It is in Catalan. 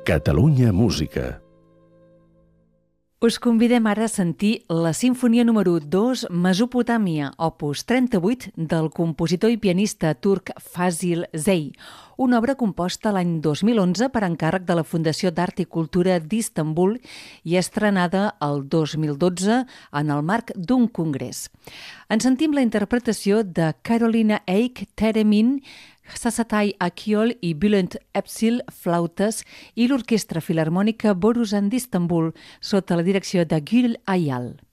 Catalunya Música. Us convidem ara a sentir la Simfonia número 2 Mesopotàmia, opus 38 del compositor i pianista turc Fazil Say, una obra composta l'any 2011 per encàrrec de la Fundació d'Art i Cultura d'Istanbul i estrenada el 2012 en el marc d'un congrés. En sentim la interpretació de Carolina Eyck Teremin, Sasatay Akyol i Bülent Epsil, flautes, i l'Orquestra Filharmònica Borusan d'Istanbul, sota la direcció de Gül Ayal.